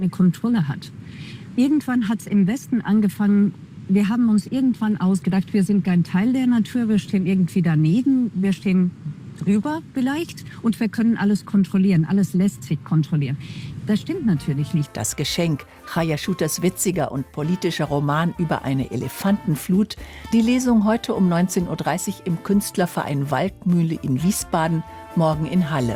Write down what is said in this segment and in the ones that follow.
eine Kontrolle hat. Irgendwann hat es im Westen angefangen, wir haben uns irgendwann ausgedacht, wir sind kein Teil der Natur, wir stehen irgendwie daneben, wir stehen drüber vielleicht und wir können alles kontrollieren, alles lässt sich kontrollieren. Das stimmt natürlich nicht. Das Geschenk, Chaya Schuters witziger und politischer Roman über eine Elefantenflut. Die Lesung heute um 19.30 Uhr im Künstlerverein Waldmühle in Wiesbaden, morgen in Halle.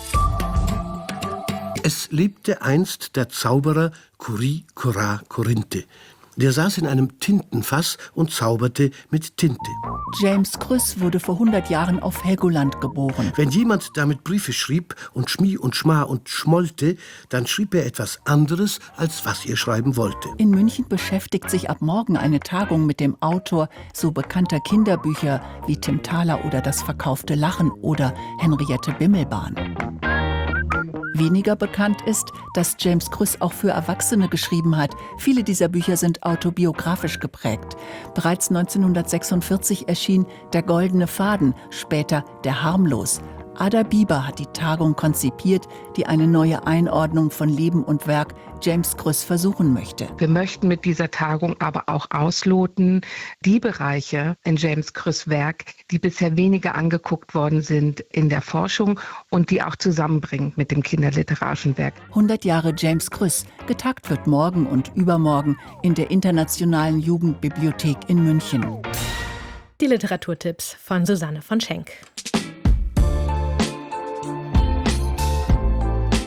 Es lebte einst der Zauberer Kuri Kura Korinthe. Der saß in einem Tintenfass und zauberte mit Tinte. James Krüss wurde vor 100 Jahren auf Helgoland geboren. Wenn jemand damit Briefe schrieb und Schmi und Schma und schmollte, dann schrieb er etwas anderes, als was er schreiben wollte. In München beschäftigt sich ab morgen eine Tagung mit dem Autor so bekannter Kinderbücher wie Tim Thaler oder Das verkaufte Lachen oder Henriette Bimmelbahn. Weniger bekannt ist, dass James Krüss auch für Erwachsene geschrieben hat. Viele dieser Bücher sind autobiografisch geprägt. Bereits 1946 erschien Der goldene Faden, später Der Harmlos. Ada Bieber hat die Tagung konzipiert, die eine neue Einordnung von Leben und Werk James Krüss versuchen möchte. Wir möchten mit dieser Tagung aber auch ausloten, die Bereiche in James Krüss' Werk, die bisher weniger angeguckt worden sind in der Forschung und die auch zusammenbringen mit dem kinderliterarischen Werk. 100 Jahre James Krüss. Getagt wird morgen und übermorgen in der Internationalen Jugendbibliothek in München. Die Literaturtipps von Susanne von Schenk.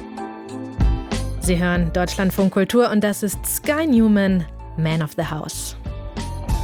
Sie hören Deutschlandfunk Kultur und das ist Sky Newman, Man of the House.